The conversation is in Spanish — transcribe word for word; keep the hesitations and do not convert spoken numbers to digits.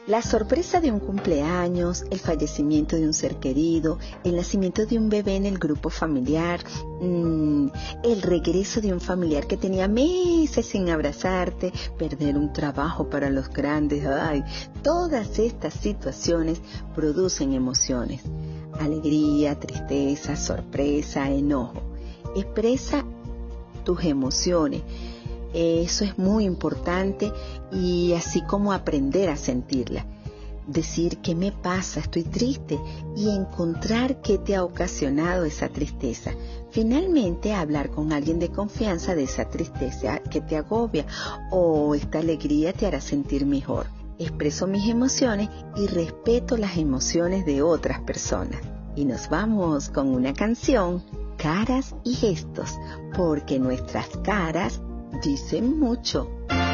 La sorpresa de un cumpleaños, el fallecimiento de un ser querido, el nacimiento de un bebé en el grupo familiar, mmm, el regreso de un familiar que tenía meses sin abrazarte, perder un trabajo para los grandes, ay, todas estas situaciones producen emociones. Alegría, tristeza, sorpresa, enojo. Expresa tus emociones. Eso es muy importante, y así como aprender a sentirla. Decir qué me pasa, estoy triste, y encontrar qué te ha ocasionado esa tristeza. Finalmente, hablar con alguien de confianza de esa tristeza que te agobia, o esta alegría te hará sentir mejor. Expreso mis emociones y respeto las emociones de otras personas. Y nos vamos con una canción, Caras y Gestos, porque nuestras caras dicen mucho.